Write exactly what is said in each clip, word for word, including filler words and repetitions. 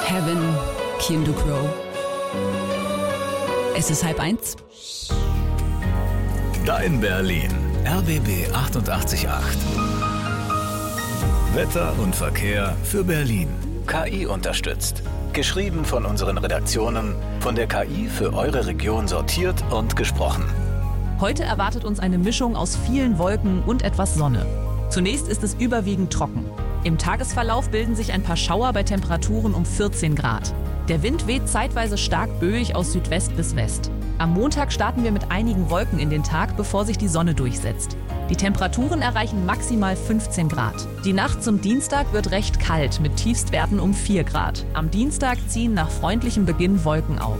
Heaven, Kim Crow. Es ist halb eins. Dein Berlin. R B B achtundachtzig Komma acht. Wetter und Verkehr für Berlin. K I unterstützt. Geschrieben von unseren Redaktionen, von der K I für eure Region sortiert und gesprochen. Heute erwartet uns eine Mischung aus vielen Wolken und etwas Sonne. Zunächst ist es überwiegend trocken. Im Tagesverlauf bilden sich ein paar Schauer bei Temperaturen um vierzehn Grad. Der Wind weht zeitweise stark böig aus Südwest bis West. Am Montag starten wir mit einigen Wolken in den Tag, bevor sich die Sonne durchsetzt. Die Temperaturen erreichen maximal fünfzehn Grad. Die Nacht zum Dienstag wird recht kalt mit Tiefstwerten um vier Grad. Am Dienstag ziehen nach freundlichem Beginn Wolken auf.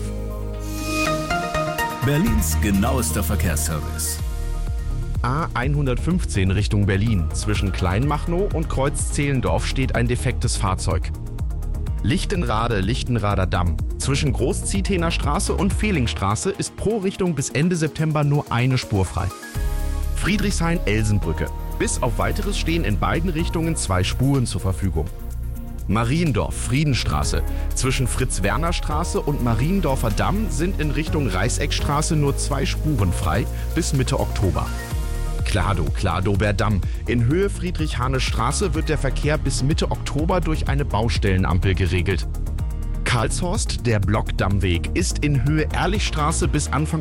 Berlins genauester Verkehrsservice. A hundertfünfzehn Richtung Berlin. Zwischen Kleinmachnow und Kreuz-Zehlendorf steht ein defektes Fahrzeug. Lichtenrade, Lichtenrader Damm. Zwischen Großziehtener Straße und Fehlingstraße ist pro Richtung bis Ende September nur eine Spur frei. Friedrichshain-Elsenbrücke. Bis auf Weiteres stehen in beiden Richtungen zwei Spuren zur Verfügung. Mariendorf, Friedenstraße. Zwischen Fritz-Werner-Straße und Mariendorfer Damm sind in Richtung Reißeckstraße nur zwei Spuren frei bis Mitte Oktober. Kladow, Kladower Damm. In Höhe Friedrich-Hahne-Straße wird der Verkehr bis Mitte Oktober durch eine Baustellenampel geregelt. Karlshorst, der Blockdammweg, ist in Höhe Ehrlichstraße bis Anfang